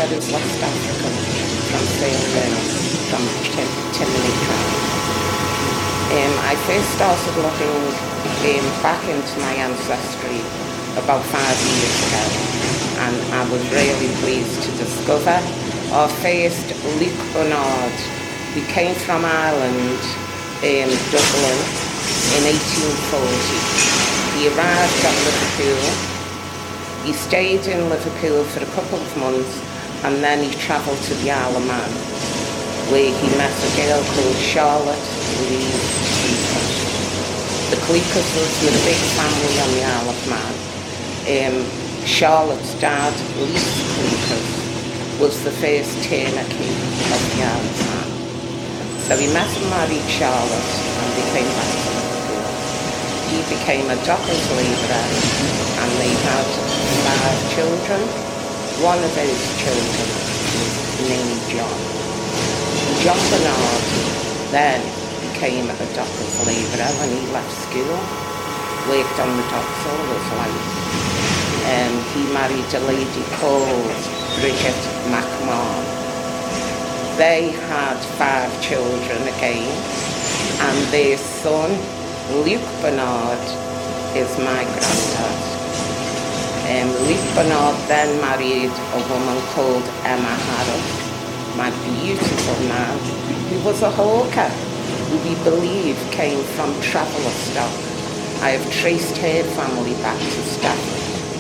is West African, from Sierra from Timony tribe. I first started looking back into my ancestry about 5 years ago, and I was really pleased to discover our first Luke Bernard, who came from Ireland, Dublin, in 1840. He arrived at Liverpool. He stayed in Liverpool for a couple of months, and then he travelled to the Isle of Man, where he met a girl called Charlotte Louise Cleaker. The Cleakers were a big family on the Isle of Man. Charlotte's dad, Leith Cleaker, was the first Turner king of the Isle of Man. So he met and married Charlotte, and they came back to Liverpool. He became a dockers labourer, and they had 5 children. One of those children was named John. John Bernard then became a dockers labourer when he left school, worked on the docks all his life. He married a lady called Bridget McMahon. They had 5 children again, and their son, Luke Bernard, is my granddad. Luke Bernard then married a woman called Emma Harrell, my beautiful man, who was a hawker, who we believe came from traveller stock. I have traced her family back to Stafford.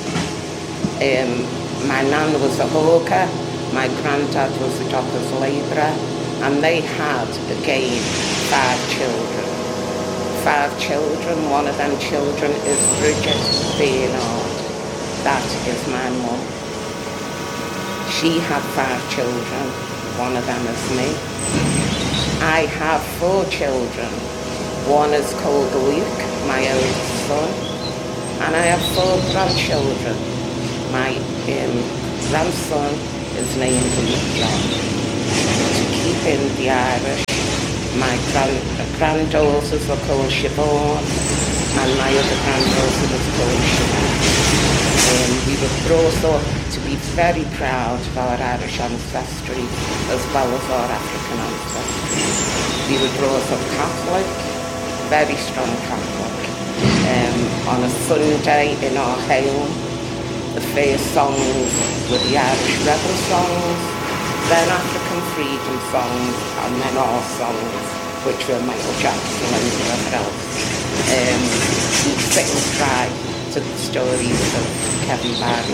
My nan was a hawker, my granddad was a dockers labourer, and they had, again, 5 children. 5 children, one of them children is Bridget Bernard. That is my mum. She had 5 children, one of them is me. I have 4 children. One is called Luke, my oldest son, and I have 4 grandchildren. My grandson is named Luke John. To keep in the Irish, my granddaughters are called Siobhan, and my other granddaughter was called Siobhan. We were brought up to be very proud of our Irish ancestry as well as our African ancestry. We were brought up Catholic, very strong Catholic. On a Sunday in our home, the first songs were the Irish rebel songs, then African freedom songs, and then our songs, which were Michael Jackson and whoever else. We sit and cry to the stories of Kevin Barry,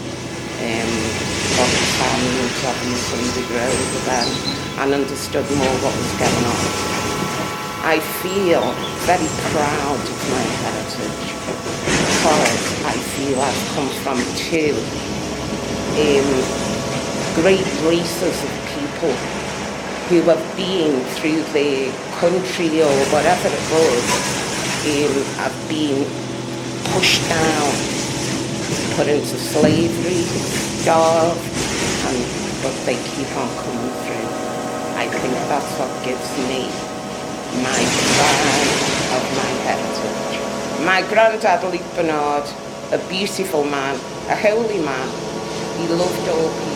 of the families of the Sunday Grove then, and understood more what was going on. I feel very proud of my heritage because I feel I've come from 2 great races of people who have been through the country or whatever it was, have been pushed down, put into slavery, starved, but they keep on coming through. I think that's what gives me my pride of my heritage. My granddad, Luke Bernard, a beautiful man, a holy man. He loved all people.